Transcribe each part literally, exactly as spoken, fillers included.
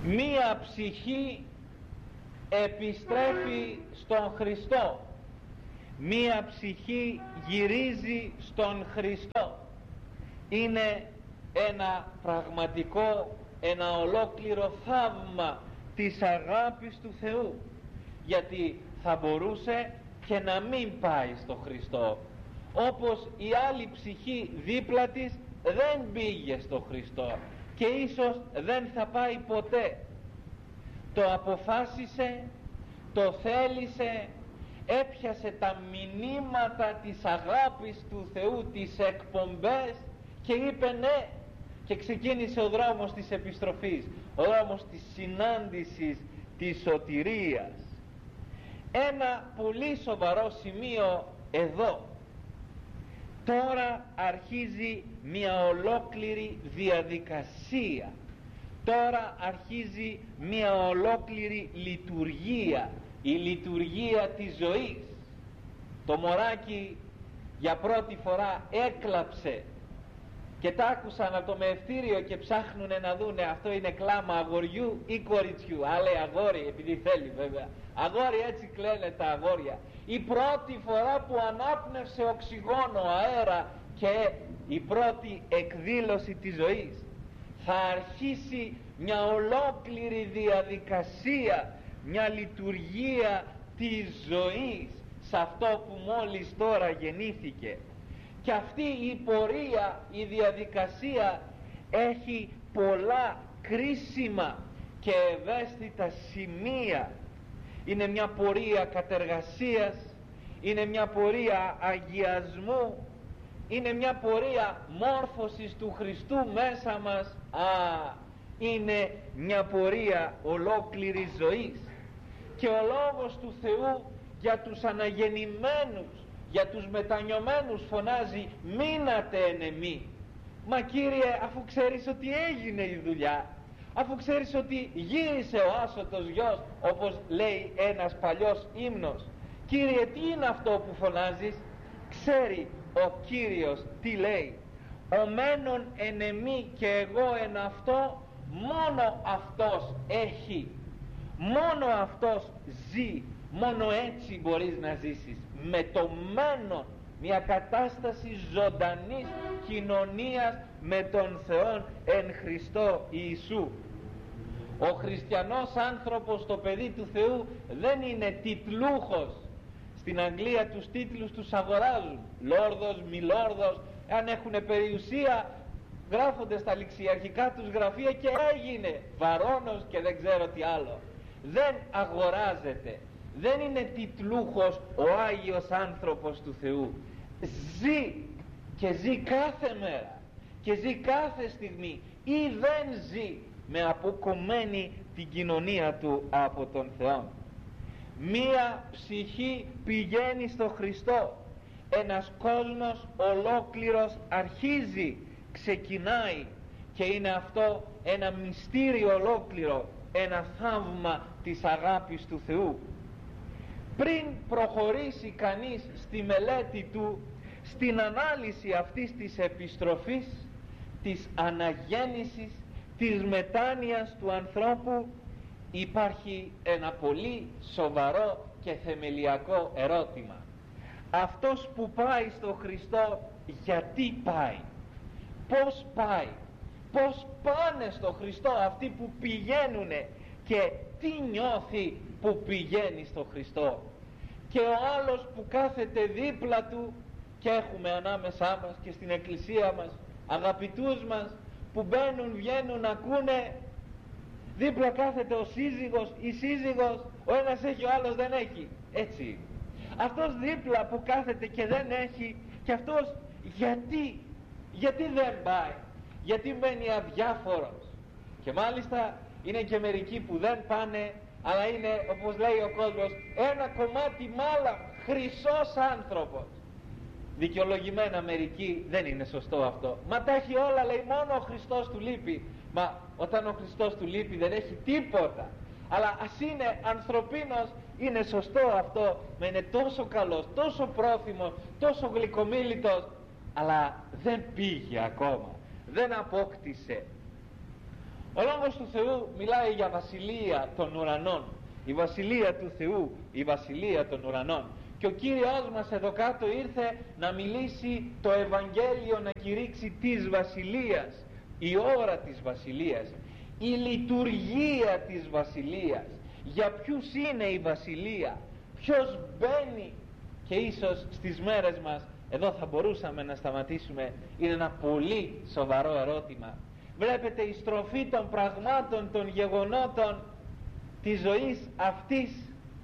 μία ψυχή επιστρέφει στον Χριστό, μία ψυχή γυρίζει στον Χριστό. Είναι ένα πραγματικό, ένα ολόκληρο θαύμα της αγάπης του Θεού, γιατί θα μπορούσε και να μην πάει στο Χριστό, όπως η άλλη ψυχή δίπλα της δεν πήγε στο Χριστό και ίσως δεν θα πάει ποτέ. Το αποφάσισε, το θέλησε, έπιασε τα μηνύματα της αγάπης του Θεού, τις εκπομπές, και είπε ναι, και ξεκίνησε ο δρόμος της επιστροφής, ο δρόμος της συνάντησης, της σωτηρίας. Ένα πολύ σοβαρό σημείο εδώ. Τώρα αρχίζει μια ολόκληρη διαδικασία, τώρα αρχίζει μια ολόκληρη λειτουργία, η λειτουργία της ζωής. Το μωράκι για πρώτη φορά έκλαψε και τ' άκουσαν από το μευτήριο και ψάχνουνε να δούνε αυτό είναι κλάμα αγοριού ή κοριτσιού. Α, λέει αγόρι, επειδή θέλει βέβαια. Αγόρι, έτσι κλαίνε τα αγόρια. Η πρώτη φορά που ανάπνευσε οξυγόνο, αέρα, και η πρώτη εκδήλωση της ζωής. Θα αρχίσει μια ολόκληρη διαδικασία, μια λειτουργία της ζωής σε αυτό που μόλις τώρα γεννήθηκε. Και αυτή η πορεία, η διαδικασία έχει πολλά κρίσιμα και ευαίσθητα σημεία. Είναι μια πορεία κατεργασίας, είναι μια πορεία αγιασμού, είναι μια πορεία μόρφωσης του Χριστού μέσα μας. Α, είναι μια πορεία ολόκληρης ζωής. Και ο Λόγος του Θεού για τους αναγεννημένους, για τους μετανιωμένους φωνάζει μείνατε εν εμή. Μα Κύριε, αφού ξέρεις ότι έγινε η δουλειά, αφού ξέρεις ότι γύρισε ο άσωτος γιος, όπως λέει ένας παλιός ύμνος, Κύριε, τι είναι αυτό που φωνάζεις? Ξέρει ο Κύριος τι λέει. Ο μένον εν εμή και εγώ εν αυτό, μόνο αυτός έχει, μόνο αυτός ζει. Μόνο έτσι μπορείς να ζήσεις, με το μένον, μια κατάσταση ζωντανής κοινωνίας με τον Θεό εν Χριστώ Ιησού. Ο χριστιανός άνθρωπος, το παιδί του Θεού, δεν είναι τιτλούχος. Στην Αγγλία τους τίτλους τους αγοράζουν, λόρδος, μιλόρδος, αν έχουν περιουσία γράφονται στα ληξιαρχικά τους γραφεία και έγινε βαρώνος και δεν ξέρω τι άλλο. Δεν αγοράζεται, δεν είναι τιτλούχος ο Άγιος άνθρωπος του Θεού. Ζει και ζει κάθε μέρα και ζει κάθε στιγμή, ή δεν ζει με αποκομμένη την κοινωνία του από τον Θεό. Μία ψυχή πηγαίνει στο Χριστό, ένας κόσμος ολόκληρος αρχίζει, ξεκινάει, και είναι αυτό ένα μυστήριο ολόκληρο, ένα θαύμα της αγάπης του Θεού. Πριν προχωρήσει κανείς στη μελέτη του, στην ανάλυση αυτής της επιστροφής, της αναγέννησης, της μετάνοιας του ανθρώπου, υπάρχει ένα πολύ σοβαρό και θεμελιακό ερώτημα. Αυτός που πάει στο Χριστό, γιατί πάει? Πώς πάει? Πώς πάνε στο Χριστό αυτοί που πηγαίνουνε, και τι νιώθει που πηγαίνει στο Χριστό? Και ο άλλος που κάθεται δίπλα του, και έχουμε ανάμεσά μας και στην εκκλησία μας αγαπητούς μας που μπαίνουν, βγαίνουν, ακούνε, δίπλα κάθεται ο σύζυγος, η σύζυγος, ο ένας έχει, ο άλλος δεν έχει. Έτσι, αυτός δίπλα που κάθεται και δεν έχει, και αυτός γιατί, γιατί δεν πάει? Γιατί μένει αδιάφορος? Και μάλιστα είναι και μερικοί που δεν πάνε, αλλά είναι, όπως λέει ο κόσμος, ένα κομμάτι μάλα, χρυσός άνθρωπος. Δικαιολογημένα μερικοί, δεν είναι σωστό αυτό. Μα τα έχει όλα, λέει, μόνο ο Χριστός του λείπει. Μα όταν ο Χριστός του λείπει δεν έχει τίποτα. Αλλά ας είναι ανθρωπίνος, είναι σωστό αυτό, μα είναι τόσο καλός, τόσο πρόθυμος, τόσο γλυκομίλητος, αλλά δεν πήγε ακόμα, δεν απόκτησε. Ο Λόγος του Θεού μιλάει για βασιλεία των ουρανών. Η βασιλεία του Θεού, η βασιλεία των ουρανών. Και ο Κύριος μας εδώ κάτω ήρθε να μιλήσει το Ευαγγέλιο, να κηρύξει της βασιλείας, η ώρα της βασιλείας, η λειτουργία της βασιλείας. Για ποιους είναι η βασιλεία, ποιος μπαίνει. Και ίσως στις μέρες μας εδώ θα μπορούσαμε να σταματήσουμε. Είναι ένα πολύ σοβαρό ερώτημα. Βλέπετε, η στροφή των πραγμάτων, των γεγονότων της ζωής αυτής.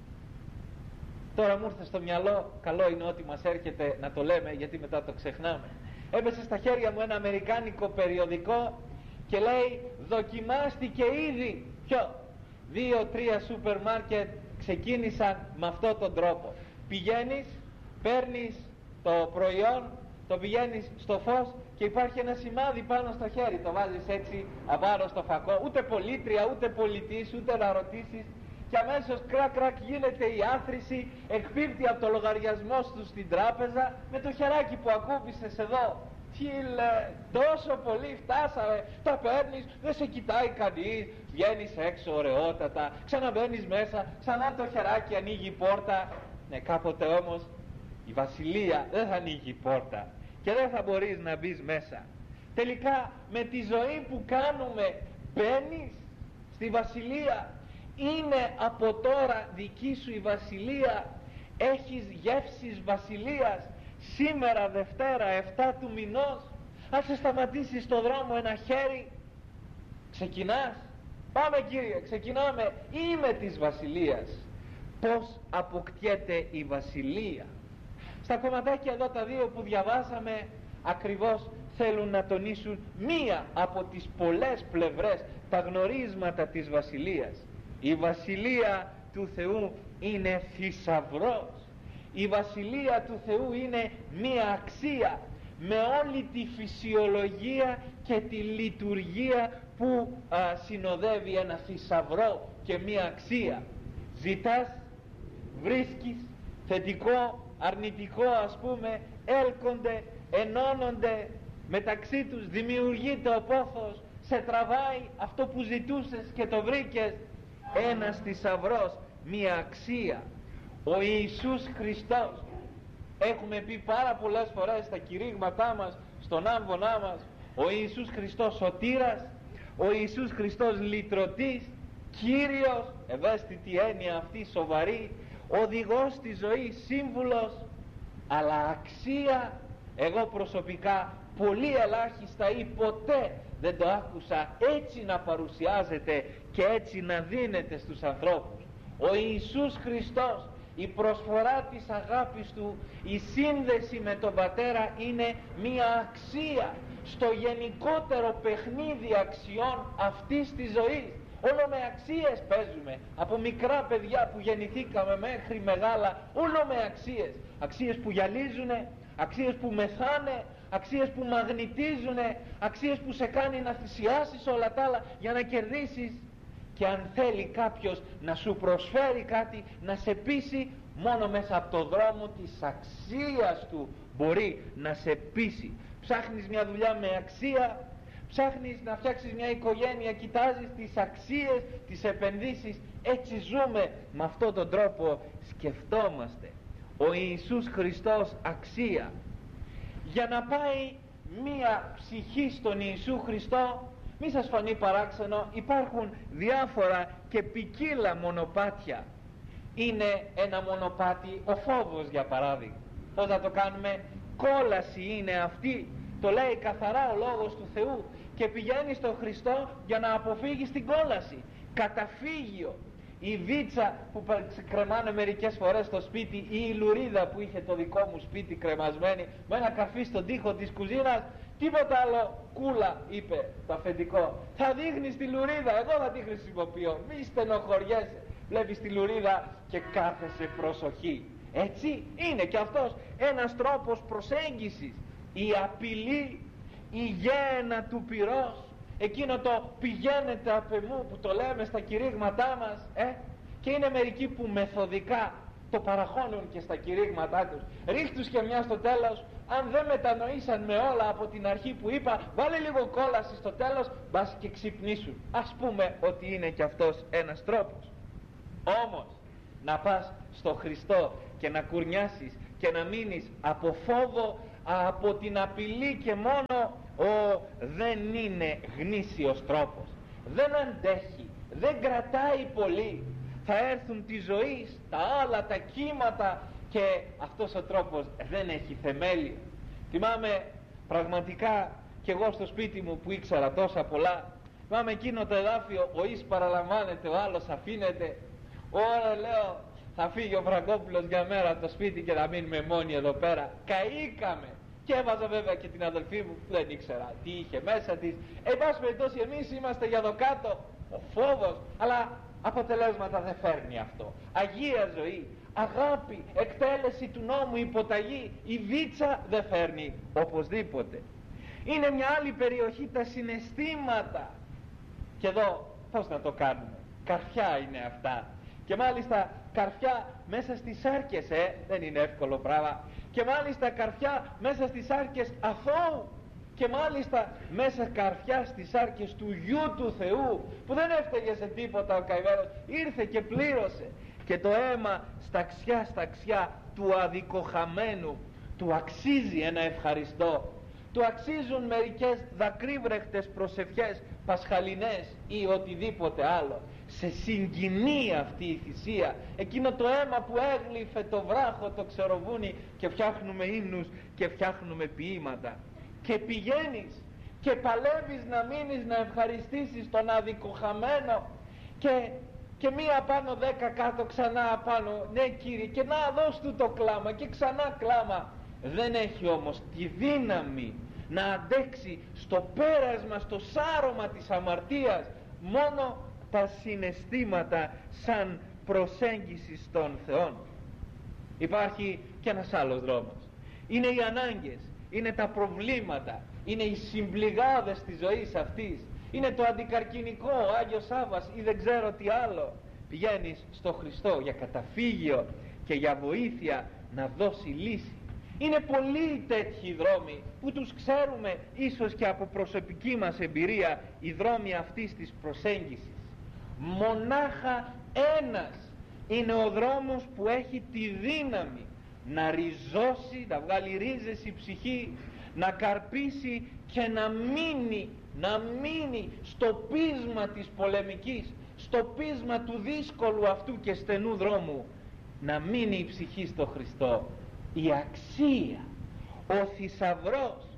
Τώρα μου ήρθε στο μυαλό, καλό είναι ότι μας έρχεται να το λέμε, γιατί μετά το ξεχνάμε. Έπεσε στα χέρια μου ένα αμερικάνικο περιοδικό και λέει, δοκιμάστηκε ήδη. Ποιο? Δύο-τρία σούπερ μάρκετ ξεκίνησαν με αυτόν τον τρόπο. Πηγαίνεις, παίρνεις το προϊόν, το πηγαίνεις στο φως και υπάρχει ένα σημάδι πάνω στο χέρι. Το βάζεις έτσι απάνω στο φακό, ούτε πολίτρια, ούτε πολιτής, ούτε να ρωτήσεις. Και αμέσως κρακ κρακ γίνεται η άθρηση, εκπίπτει από το λογαριασμό σου στην τράπεζα με το χεράκι που ακούμπησες εδώ. Φίλε, τόσο πολύ φτάσαμε, τα παίρνεις, δεν σε κοιτάει κανείς, βγαίνεις έξω ωραιότατα, ξαναμπαίνεις μέσα, ξανά το χεράκι ανοίγει η πόρτα. Ναι, κάποτε όμως η βασιλεία δεν θα ανοίγει η πόρτα και δεν θα μπορείς να μπεις μέσα. Τελικά με τη ζωή που κάνουμε μπαίνεις στη βασιλεία. Είναι από τώρα δική σου η βασιλεία. Έχεις γεύσεις βασιλείας. Σήμερα Δευτέρα εφτά του μηνός, αν σε σταματήσεις στο δρόμο ένα χέρι, ξεκινάς. Πάμε Κύριε, ξεκινάμε. Είμαι της βασιλείας. Πώς αποκτιέται η βασιλεία? Στα κομματάκια εδώ τα δύο που διαβάσαμε ακριβώς θέλουν να τονίσουν μία από τις πολλές πλευρές, τα γνωρίσματα της βασιλείας. Η βασιλεία του Θεού είναι θησαυρός. Η βασιλεία του Θεού είναι μία αξία με όλη τη φυσιολογία και τη λειτουργία που α, συνοδεύει ένα θησαυρό και μία αξία. Ζητάς, βρίσκεις, θετικό, αρνητικό ας πούμε, έλκονται, ενώνονται μεταξύ τους, δημιουργείται ο πόθος, σε τραβάει αυτό που ζητούσες και το βρήκες. Ένας θησαυρός, μία αξία. Ο Ιησούς Χριστός, έχουμε πει πάρα πολλές φορές στα κηρύγματά μας, στον άμβονά μας, ο Ιησούς Χριστός σωτήρας, ο Ιησούς Χριστός λυτρωτής, Κύριος, ευαίσθητη έννοια αυτή, σοβαρή, οδηγός της ζωής, σύμβουλος, αλλά αξία, εγώ προσωπικά πολύ ελάχιστα ή ποτέ δεν το άκουσα έτσι να παρουσιάζεται και έτσι να δίνεται στους ανθρώπους. Ο Ιησούς Χριστός, η προσφορά της αγάπης Του, η σύνδεση με τον Πατέρα είναι μία αξία στο γενικότερο παιχνίδι αξιών αυτής της ζωής. Όλο με αξίες παίζουμε, από μικρά παιδιά που γεννηθήκαμε μέχρι μεγάλα, όλο με αξίες. Αξίες που γυαλίζουνε, αξίες που μεθάνε, αξίες που μαγνητίζουνε, αξίες που σε κάνει να θυσιάσεις όλα τα άλλα για να κερδίσεις. Και αν θέλει κάποιος να σου προσφέρει κάτι, να σε πείσει, μόνο μέσα από το δρόμο της αξίας του μπορεί να σε πείσει. Ψάχνεις μια δουλειά με αξία, ψάχνεις να φτιάξεις μια οικογένεια, κοιτάζεις τις αξίες, τις επενδύσεις. Έτσι ζούμε, με αυτόν τον τρόπο σκεφτόμαστε. Ο Ιησούς Χριστός αξία. Για να πάει μία ψυχή στον Ιησού Χριστό, μη σας φανεί παράξενο, υπάρχουν διάφορα και ποικίλα μονοπάτια. Είναι ένα μονοπάτι ο φόβος, για παράδειγμα. Πώς να το κάνουμε? Κόλαση είναι αυτή, το λέει καθαρά ο Λόγος του Θεού, και πηγαίνει στον Χριστό για να αποφύγει την κόλαση. Καταφύγιο, η βίτσα που κρεμάνε μερικές φορές στο σπίτι, ή η λουρίδα που είχε το δικό μου σπίτι κρεμασμένη με ένα καρφί στον τοίχο της κουζίνας, τίποτα άλλο. Κούλα, είπε το αφεντικό, θα δείχνεις τη λουρίδα, εγώ θα τη χρησιμοποιώ, μη στενοχωριέσαι. Βλέπεις τη λουρίδα και κάθεσαι προσοχή. Έτσι είναι και αυτός ένας τρόπος προσέγγισης. Η απειλή, η γέννα του πυρός, εκείνο το πηγαίνετε απ' εμού που το λέμε στα κηρύγματά μας, ε? Και είναι μερικοί που μεθοδικά το παραχώνουν και στα κηρύγματά τους. Ρίχτους και μια στο τέλος, αν δεν μετανοήσαν με όλα από την αρχή που είπα, βάλε λίγο κόλαση στο τέλος, μπας και ξυπνήσουν. Ας πούμε ότι είναι και αυτός ένας τρόπος. Όμως να πας στο Χριστό και να κουρνιάσεις και να μείνεις από φόβο, από την απειλή και μόνο, ο, δεν είναι γνήσιος τρόπος. Δεν αντέχει, δεν κρατάει πολύ. Θα έρθουν τη ζωή, τα άλλα, τα κύματα, και αυτός ο τρόπος δεν έχει θεμέλιο. Θυμάμαι πραγματικά και εγώ στο σπίτι μου που ήξερα τόσα πολλά, θυμάμαι εκείνο το εδάφιο, ο εις παραλαμβάνεται, ο άλλος αφήνεται. Ωρα λέω, θα φύγει ο Φραγκόπουλος για μέρα από το σπίτι και θα μείνουμε μόνοι εδώ πέρα. Καήκαμε. Και έβαζα βέβαια και την αδελφή μου που δεν ήξερα τι είχε μέσα της. Εν πάση περιπτώσει, εμείς είμαστε για εδώ κάτω, ο φόβος, αλλά αποτελέσματα δεν φέρνει αυτό. Αγία ζωή, αγάπη, εκτέλεση του νόμου, υποταγή, η βίτσα δεν φέρνει οπωσδήποτε. Είναι μια άλλη περιοχή τα συναισθήματα, και εδώ πώς να το κάνουμε, καρφιά είναι αυτά, και μάλιστα καρφιά μέσα στις σάρκες, ε, δεν είναι εύκολο πράγμα, και μάλιστα καρφιά μέσα στις σάρκες αθώου, και μάλιστα μέσα καρφιά στις σάρκες του Γιού του Θεού, που δεν έφταιγε σε τίποτα ο καημένος, ήρθε και πλήρωσε, και το αίμα σταξιά σταξιά του αδικοχαμένου του αξίζει ένα ευχαριστώ, του αξίζουν μερικές δακρύβρεχτες προσευχές πασχαλινές ή οτιδήποτε άλλο. Σε συγκινεί αυτή η θυσία, εκείνο το αίμα που έγλυφε το βράχο, το ξεροβούνι, και φτιάχνουμε ύμνους και φτιάχνουμε ποίηματα, και πηγαίνεις και παλεύεις να μείνεις να ευχαριστήσεις τον αδικοχαμένο, και, και μία πάνω δέκα κάτω, ξανά απάνω, ναι Κύριε, και να δώσ' του το κλάμα και ξανά κλάμα. Δεν έχει όμως τη δύναμη να αντέξει στο πέρασμα, στο σάρωμα της αμαρτίας, μόνο τα συναισθήματα σαν προσέγγιση στον Θεό. Υπάρχει και ένας άλλος δρόμος. Είναι οι ανάγκες, είναι τα προβλήματα, είναι οι συμπληγάδες της ζωής αυτής, είναι το αντικαρκυνικό, ο Άγιος Σάββας ή δεν ξέρω τι άλλο. Πηγαίνεις στο Χριστό για καταφύγιο και για βοήθεια να δώσει λύση. Είναι πολλοί τέτοιοι δρόμοι που τους ξέρουμε ίσως και από προσωπική μας εμπειρία, οι δρόμοι αυτής της προσέγγισης. Μονάχα ένας είναι ο δρόμος που έχει τη δύναμη να ριζώσει, να βγάλει ρίζες η ψυχή, να καρπίσει και να μείνει, να μείνει στο πείσμα της πολεμικής, στο πείσμα του δύσκολου αυτού και στενού δρόμου, να μείνει η ψυχή στο Χριστό. Η αξία, ο θησαυρός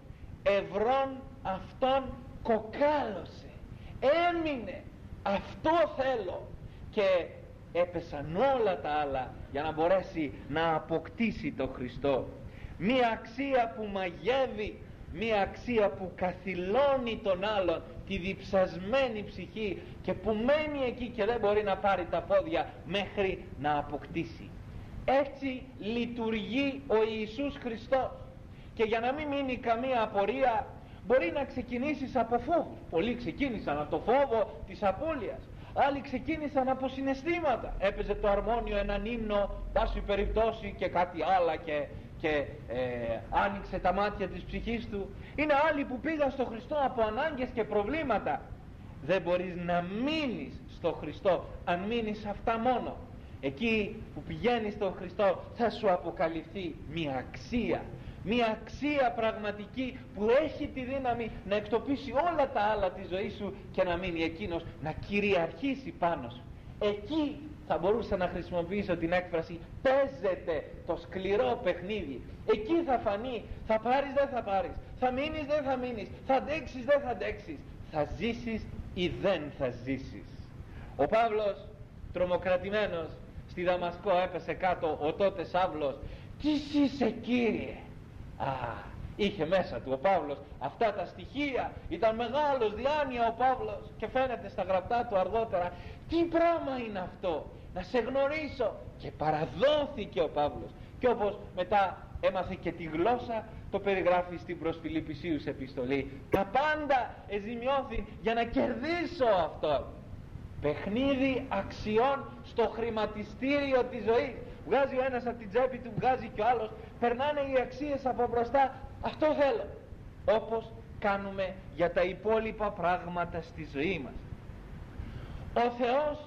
ευρών αυτόν κοκάλωσε, έμεινε, αυτό θέλω, και έπεσαν όλα τα άλλα για να μπορέσει να αποκτήσει το Χριστό. Μία αξία που μαγεύει, μία αξία που καθυλώνει τον άλλον, τη διψασμένη ψυχή, και που μένει εκεί και δεν μπορεί να πάρει τα πόδια μέχρι να αποκτήσει. Έτσι λειτουργεί ο Ιησούς Χριστός, και για να μην μείνει καμία απορία, μπορεί να ξεκινήσεις από φόβους. Πολλοί ξεκίνησαν από το φόβο της απώλειας, άλλοι ξεκίνησαν από συναισθήματα. Έπαιζε το αρμόνιο έναν ύμνο, πάση περιπτώσει, και κάτι άλλα, και, και ε, άνοιξε τα μάτια της ψυχής του. Είναι άλλοι που πήγαν στο Χριστό από ανάγκες και προβλήματα. Δεν μπορείς να μείνεις στο Χριστό αν μείνεις αυτά μόνο. Εκεί που πηγαίνεις στον Χριστό θα σου αποκαλυφθεί μια αξία, μια αξία πραγματική που έχει τη δύναμη να εκτοπίσει όλα τα άλλα της ζωής σου και να μείνει εκείνος να κυριαρχήσει πάνω σου. Εκεί θα μπορούσα να χρησιμοποιήσω την έκφραση παίζεται το σκληρό παιχνίδι. Εκεί θα φανεί, θα πάρεις δεν θα πάρεις, θα μείνεις δεν θα μείνεις, θα αντέξεις δεν θα αντέξεις, θα ζήσεις ή δεν θα ζήσεις. Ο Παύλος, τρομοκρατημένος στη Δαμασκό, έπεσε κάτω ο τότε Σαύλος. Τι είσαι Κύριε? Α, είχε μέσα του ο Παύλος αυτά τα στοιχεία, ήταν μεγάλος διάνοια ο Παύλος, και φαίνεται στα γραπτά του αργότερα. Τι πράγμα είναι αυτό, να σε γνωρίσω? Και παραδόθηκε ο Παύλος, και όπως μετά έμαθε και τη γλώσσα, το περιγράφει στην προς Φιλιππισίους επιστολή. Τα πάντα εζημιώθη για να κερδίσω αυτό. Παιχνίδι αξιών στο χρηματιστήριο της ζωής. βγάζει ο ένας από την τσέπη του, βγάζει και ο άλλος, περνάνε οι αξίες από μπροστά. Αυτό θέλω. Όπως κάνουμε για τα υπόλοιπα πράγματα στη ζωή μας. Ο Θεός,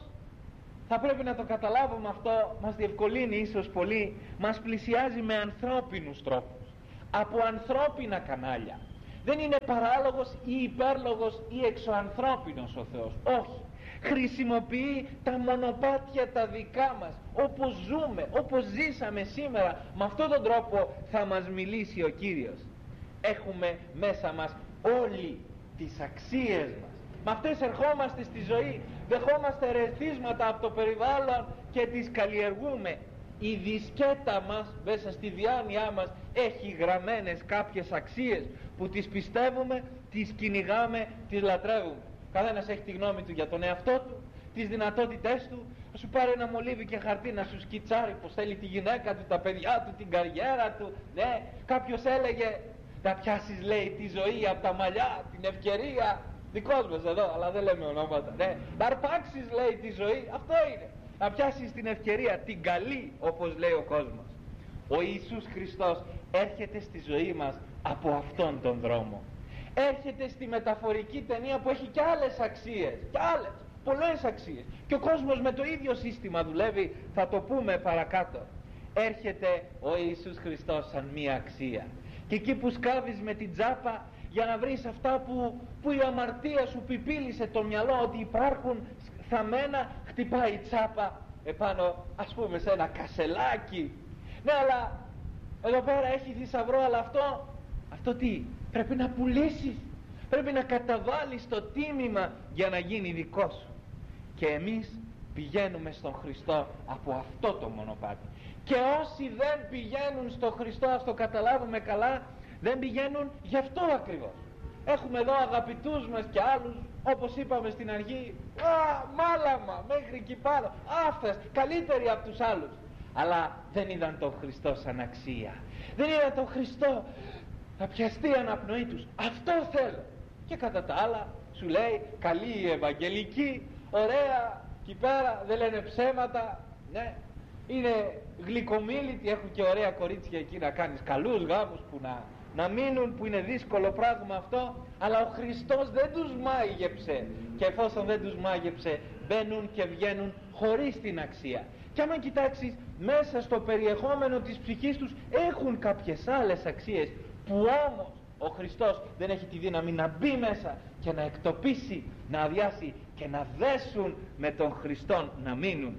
θα πρέπει να το καταλάβουμε αυτό, μας διευκολύνει ίσως πολύ, μας πλησιάζει με ανθρώπινους τρόπους, από ανθρώπινα κανάλια. Δεν είναι παράλογος ή υπέρλογος ή εξωανθρώπινος ο Θεός, όχι. Χρησιμοποιεί τα μονοπάτια τα δικά μας, όπως ζούμε, όπως ζήσαμε σήμερα. Με αυτόν τον τρόπο θα μας μιλήσει ο Κύριος. Έχουμε μέσα μας όλοι τις αξίες μας. Με αυτές ερχόμαστε στη ζωή, δεχόμαστε ερεθίσματα από το περιβάλλον και τις καλλιεργούμε. Η δισκέτα μας, μέσα στη διάνοιά μας, έχει γραμμένες κάποιες αξίες που τις πιστεύουμε, τις κυνηγάμε, τις λατρεύουμε. Καθένας έχει τη γνώμη του για τον εαυτό του, τις δυνατότητές του. Θα σου πάρει ένα μολύβι και χαρτί να σου σκιτσάρει πως θέλει τη γυναίκα του, τα παιδιά του, την καριέρα του. Ναι, κάποιος έλεγε να πιάσεις, λέει, τη ζωή από τα μαλλιά, την ευκαιρία. Δικός μας εδώ, αλλά δεν λέμε ονόματα. Ναι, να αρπάξεις, λέει, τη ζωή. Αυτό είναι. Να πιάσεις την ευκαιρία, την καλή, όπως λέει ο κόσμος. Ο Ιησούς Χριστός έρχεται στη ζωή μας από αυτόν τον δρόμο. Έρχεται στη μεταφορική ταινία που έχει και άλλες αξίες, και άλλες, πολλές αξίες. Και ο κόσμος με το ίδιο σύστημα δουλεύει, θα το πούμε παρακάτω. Έρχεται ο Ιησούς Χριστός σαν μία αξία. Και εκεί που σκάβεις με την τσάπα για να βρεις αυτά που, που η αμαρτία σου πιπίλησε το μυαλό ότι υπάρχουν θαμμένα, χτυπάει η τσάπα επάνω, ας πούμε, σε ένα κασελάκι. Ναι, αλλά εδώ πέρα έχει θησαυρό, αλλά αυτό, αυτό τι, πρέπει να πουλήσεις, πρέπει να καταβάλεις το τίμημα για να γίνει δικό σου. Και εμείς πηγαίνουμε στον Χριστό από αυτό το μονοπάτι. Και όσοι δεν πηγαίνουν στον Χριστό, ας το καταλάβουμε καλά, δεν πηγαίνουν γι' αυτό ακριβώς. Έχουμε εδώ αγαπητούς μας και άλλους, όπως είπαμε στην αρχή, α, μάλαμα, μέχρι εκεί πάνω, άφτας, καλύτεροι από τους άλλους. Αλλά δεν είδαν τον Χριστό σαν αξία. Δεν είδαν τον Χριστό να πιαστεί η αναπνοή τους. Αυτό θέλω. Και κατά τα άλλα σου λέει καλή η Ευαγγελική, ωραία, εκεί πέρα δεν λένε ψέματα, ναι. Είναι γλυκομίλητοι, έχουν και ωραία κορίτσια εκεί να κάνεις καλούς γάμους που να, να μείνουν, που είναι δύσκολο πράγμα αυτό. Αλλά ο Χριστός δεν τους μάγεψε, και εφόσον δεν τους μάγεψε μπαίνουν και βγαίνουν χωρίς την αξία. Και άμα κοιτάξεις μέσα στο περιεχόμενο της ψυχής τους έχουν κάποιες άλλες αξίες που όμως ο Χριστός δεν έχει τη δύναμη να μπει μέσα και να εκτοπίσει, να αδειάσει και να δέσουν με τον Χριστόν να μείνουν.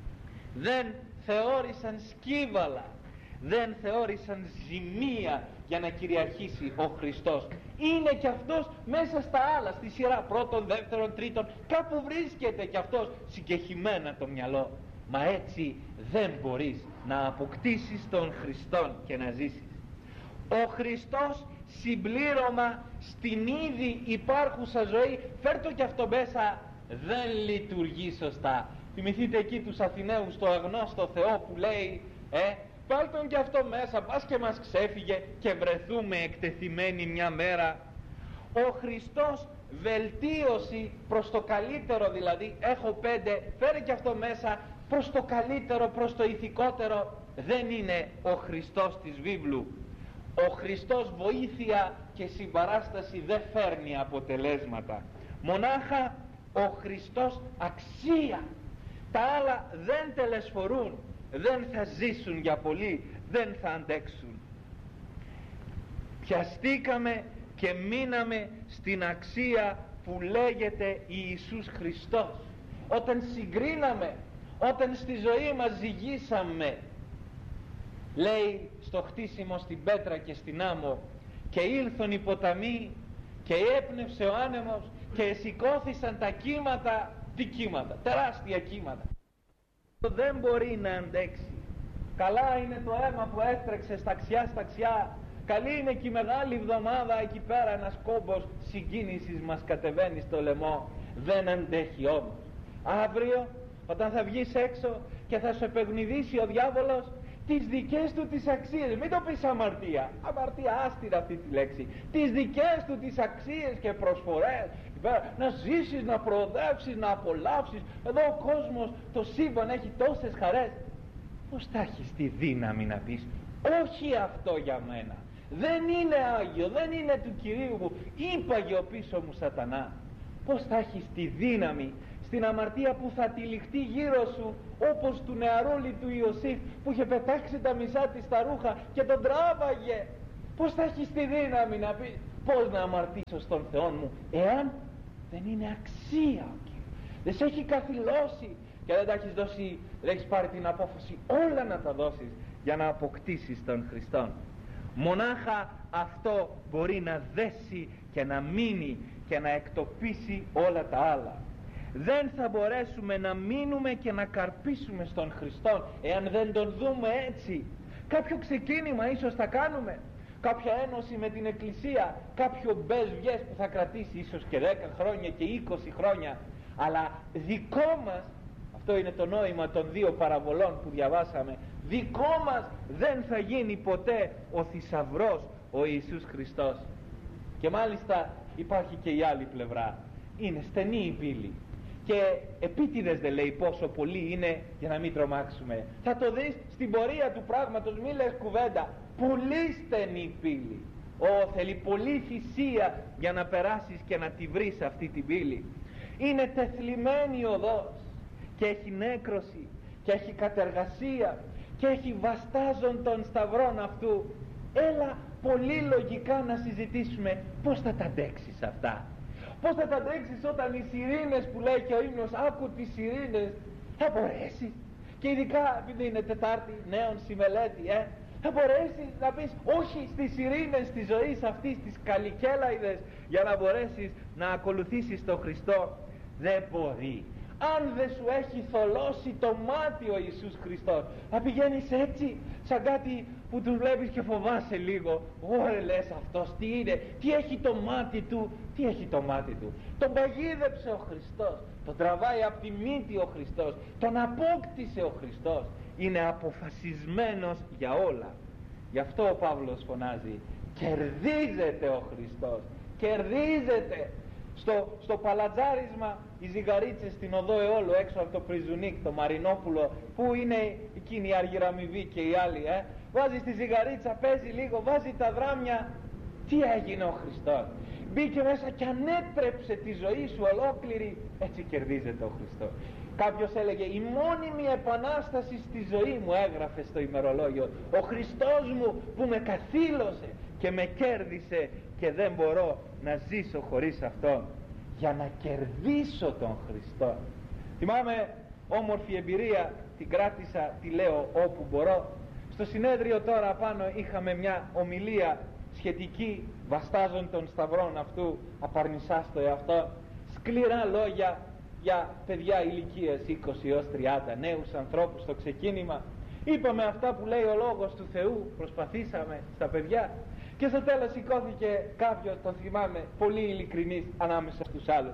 Δεν θεώρησαν σκύβαλα, δεν θεώρησαν ζημία για να κυριαρχήσει ο Χριστός. Είναι και αυτός μέσα στα άλλα, στη σειρά πρώτον, δεύτερον, τρίτον, κάπου βρίσκεται και αυτός συγκεχημένα το μυαλό. Μα έτσι δεν μπορείς να αποκτήσεις τον Χριστόν και να ζήσεις. Ο Χριστός συμπλήρωμα στην ήδη υπάρχουσα ζωή, φέρ' το και αυτό μέσα, δεν λειτουργεί σωστά. Θυμηθείτε εκεί τους Αθηναίους στο αγνώστο Θεό που λέει, ε, βάλ' τον και αυτό μέσα, πας και μας ξέφυγε και βρεθούμε εκτεθειμένοι μια μέρα. Ο Χριστός βελτίωση προς το καλύτερο, δηλαδή έχω πέντε, φέρε και αυτό μέσα, προς το καλύτερο, προς το ηθικότερο. Δεν είναι ο Χριστός της βίβλου. Ο Χριστός βοήθεια και συμπαράσταση δεν φέρνει αποτελέσματα. Μονάχα ο Χριστός αξία. Τα άλλα δεν τελεσφορούν, δεν θα ζήσουν για πολύ, δεν θα αντέξουν. Πιαστήκαμε και μείναμε στην αξία που λέγεται Ιησούς Χριστός. Όταν συγκρίναμε, όταν στη ζωή μας ζυγίσαμε, λέει στο χτίσιμο στην πέτρα και στην άμμο, και ήλθον οι ποταμοί και έπνευσε ο άνεμος και σηκώθησαν τα κύματα. Τι κύματα? Τεράστια κύματα. Δεν μπορεί να αντέξει. Καλά είναι το αίμα που έστρεξε σταξιά σταξιά, καλή είναι και η μεγάλη εβδομάδα εκεί πέρα, ένας κόμπος συγκίνησης μας κατεβαίνει στο λαιμό. Δεν αντέχει όμως. Αύριο όταν θα βγεις έξω και θα σου επεγνιδίσει ο διάβολος τις δικές του τις αξίες, μην το πεις αμαρτία, αμαρτία άστηρα αυτή τη λέξη, τις δικές του τις αξίες και προσφορές, να ζήσεις, να προοδεύσεις, να απολαύσεις. Εδώ ο κόσμος, το σύμπαν έχει τόσες χαρές. Πώς θα έχεις τη δύναμη να πεις όχι αυτό για μένα, δεν είναι Άγιο, δεν είναι του Κυρίου μου, είπαγε ο πίσω μου Σατανά? Πώς θα έχεις τη δύναμη στην αμαρτία που θα τυλιχτεί γύρω σου, όπως του νεαρούλη του Ιωσήφ που είχε πετάξει τα μισά της στα ρούχα και τον τράβαγε? Πώς θα έχεις τη δύναμη να πεις πώς να αμαρτήσω στον Θεό μου, εάν δεν είναι αξία ο Κύριος, δεν σε έχει καθυλώσει και δεν τα έχεις δώσει, δεν έχεις πάρει την απόφαση όλα να τα δώσεις για να αποκτήσεις τον Χριστόν? Μονάχα αυτό μπορεί να δέσει και να μείνει και να εκτοπίσει όλα τα άλλα. Δεν θα μπορέσουμε να μείνουμε και να καρπίσουμε στον Χριστό εάν δεν τον δούμε έτσι. Κάποιο ξεκίνημα ίσως θα κάνουμε, κάποια ένωση με την Εκκλησία, κάποιο μπες βγες που θα κρατήσει ίσως και δέκα χρόνια και είκοσι χρόνια, αλλά δικό μας, αυτό είναι το νόημα των δύο παραβολών που διαβάσαμε, δικό μας δεν θα γίνει ποτέ ο θησαυρός ο Ιησούς Χριστός. Και μάλιστα υπάρχει και η άλλη πλευρά, είναι στενή η πύλη και επίτηδες δεν λέει πόσο πολύ είναι για να μην τρομάξουμε. Θα το δεις στην πορεία του πράγματος, μη λες κουβέντα, πολύ στενή πύλη. Ω, θέλει πολύ θυσία για να περάσεις και να τη βρεις αυτή την πύλη. Είναι τεθλιμμένη οδός και έχει νέκρωση και έχει κατεργασία και έχει βαστάζον των σταυρών αυτού. Έλα πολύ λογικά να συζητήσουμε πώς θα τα αντέξεις αυτά, πώς θα τα αντέξεις όταν οι σιρήνες που λέει και ο ύμνος, άκου τις σιρήνες, θα μπορέσεις? Και ειδικά επειδή είναι Τετάρτη νέων συμμελέτη, ε, θα μπορέσεις να πεις όχι στις σιρήνες της ζωής αυτής, τις καλικέλαιδες, για να μπορέσεις να ακολουθήσεις τον Χριστό? Δεν μπορεί. Αν δεν σου έχει θολώσει το μάτι ο Ιησούς Χριστός, θα πηγαίνεις έτσι σαν κάτι που του βλέπεις και φοβάσαι λίγο. Ωρε λες αυτός τι είναι, τι έχει το μάτι του, τι έχει το μάτι του? Τον παγίδεψε ο Χριστός, τον τραβάει από τη μύτη ο Χριστός, τον απόκτησε ο Χριστός, είναι αποφασισμένος για όλα. Γι' αυτό ο Παύλος φωνάζει, κερδίζεται ο Χριστός, κερδίζεται. Στο, στο παλατζάρισμα οι ζυγαρίτσες στην οδό Εόλου έξω από το Πριζουνίκ, το Μαρινόπουλο, που είναι εκείνη η Αργυραμιβή και οι άλλοι, ε, βάζει τη ζυγαρίτσα, παίζει λίγο, βάζει τα δράμια. Τι έγινε ο Χριστός? Μπήκε μέσα και ανέτρεψε τη ζωή σου ολόκληρη. Έτσι κερδίζεται ο Χριστός. Κάποιος έλεγε η μόνιμη επανάσταση στη ζωή μου, έγραφε στο ημερολόγιο, ο Χριστός μου που με καθήλωσε και με κέρδισε και δεν μπορώ να ζήσω χωρίς Αυτόν. Για να κερδίσω τον Χριστό. Θυμάμαι όμορφη εμπειρία, την κράτησα, τη λέω όπου μπορώ. Στο συνέδριο τώρα πάνω είχαμε μια ομιλία σχετική, βαστάζων των σταυρών αυτού, απαρνησάς το εαυτό, σκληρά λόγια για παιδιά ηλικίας είκοσι έως τριάντα, νέους ανθρώπους στο ξεκίνημα. Είπαμε αυτά που λέει ο Λόγος του Θεού, προσπαθήσαμε στα παιδιά. Και στο τέλος σηκώθηκε κάποιος, τον θυμάμαι, πολύ ειλικρινής ανάμεσα στους άλλους.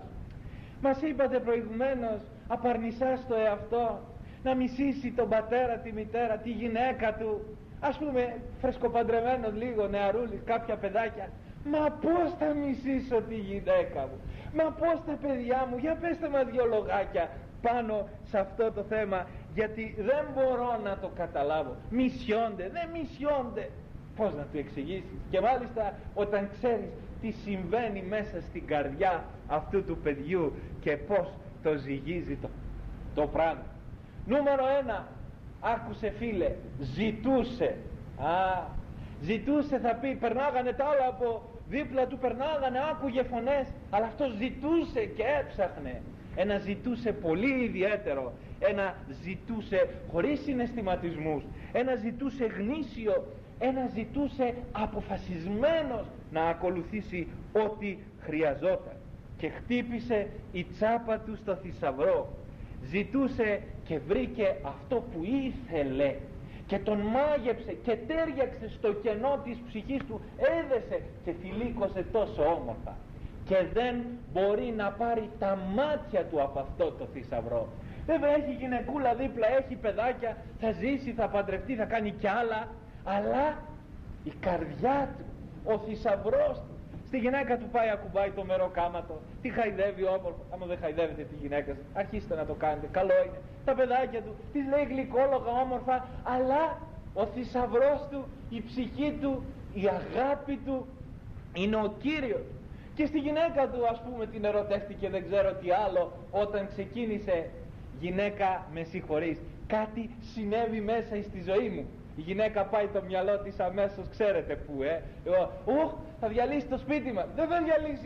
Μας είπατε προηγουμένως, απαρνησάς το εαυτό, να μισήσει τον πατέρα, τη μητέρα, τη γυναίκα του. Ας πούμε φρεσκοπαντρεμένος λίγο, νεαρούλης, κάποια παιδάκια. Μα πώς θα μισήσω τη γυναίκα μου, μα πώς τα παιδιά μου? Για πέστε μας δυο λογάκια πάνω σε αυτό το θέμα, γιατί δεν μπορώ να το καταλάβω. Μισιώνται, δεν μισιώνται. Πώς να του εξηγήσεις? Και μάλιστα όταν ξέρεις τι συμβαίνει μέσα στην καρδιά αυτού του παιδιού και πώς το ζυγίζει το, το πράγμα. Νούμερο ένα, άκουσε φίλε, ζητούσε. Α, ζητούσε θα πει, περνάγανε τα άλλα από δίπλα του, περνάγανε, άκουγε φωνές, αλλά αυτό ζητούσε και έψαχνε. Ένα ζητούσε πολύ ιδιαίτερο, ένα ζητούσε χωρίς συναισθηματισμούς, ένα ζητούσε γνήσιο, ένα ζητούσε αποφασισμένος να ακολουθήσει ό,τι χρειαζόταν. Και χτύπησε η τσάπα του στο θησαυρό, ζητούσε και βρήκε αυτό που ήθελε και τον μάγεψε και τέριαξε στο κενό της ψυχής του, έδεσε και θηλύκωσε τόσο όμορφα και δεν μπορεί να πάρει τα μάτια του από αυτό το θησαυρό. Βέβαια έχει γυναικούλα δίπλα, έχει παιδάκια, θα ζήσει, θα παντρευτεί, θα κάνει κι άλλα, αλλά η καρδιά του, ο θησαυρός του Στη γυναίκα του πάει ακουμπάει το μεροκάματο, τη χαϊδεύει όμορφα. Άμα δεν χαϊδεύετε τη γυναίκα σας, αρχίστε να το κάνετε, καλό είναι. Τα παιδάκια του, της λέει γλυκόλογα όμορφα, αλλά ο θησαυρός του, η ψυχή του, η αγάπη του είναι ο Κύριος. Και στη γυναίκα του, ας πούμε, την ερωτεύτηκε δεν ξέρω τι άλλο, όταν ξεκίνησε. Γυναίκα, με συγχωρείς, κάτι συνέβη μέσα στη ζωή μου. Η γυναίκα πάει το μυαλό της αμέσως, ξέρετε πού, ε. Ουχ, θα διαλύσει το σπίτι μας. Δεν θα διαλύσει.